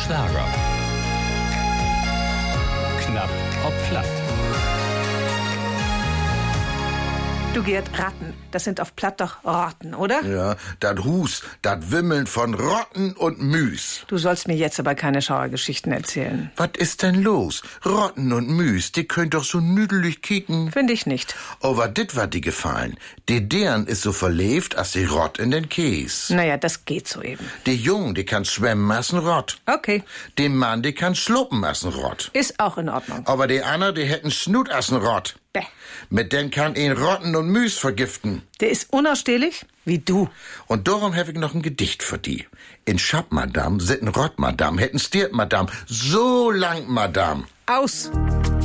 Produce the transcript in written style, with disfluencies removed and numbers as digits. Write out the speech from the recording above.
Schlager. Knapp ob platt. Du, Gerd, Ratten, das sind auf Platt doch Rotten, oder? Ja, dat Hus, dat Wimmeln von Rotten und Müs. Du sollst mir jetzt aber keine Schauergeschichten erzählen. Was ist denn los? Rotten und Müs, die könnt doch so nüdelig kicken. Finde ich nicht. Aber dit war die gefallen. Die deren ist so verlebt, als die Rott in den Käs. Naja, das geht so eben. Die Jung, die kann schwemmen als ein Rott. Okay. Die Mann, die kann schluppen als ein Rott. Ist auch in Ordnung. Aber die Anna, die hätten Snut als ein Rott. Bäh. Mit den kann ihn Rotten und Müs vergiften. Der ist unausstehlich, wie du. Und darum hab ich noch ein Gedicht für die. In Schap, Madame, sitten Rott, Madame, hätten stiert, Madame, so lang, Madame. Aus.